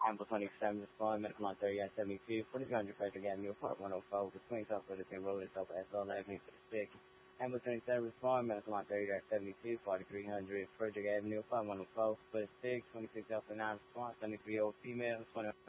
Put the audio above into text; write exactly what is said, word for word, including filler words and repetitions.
Ample twenty-seven, respond, medical line thirty-eight seventy-two, forty-three hundred Frederick Avenue, Part one oh four, between South Livingston Road and South Asphalt Avenue for the stick. Ample twenty-seven, respond, medical line thirty-eight seventy-two, forty-three hundred Frederick Avenue, Part one oh four, for the stick, twenty-six Alpha nine, response, seventy-three old female, twenty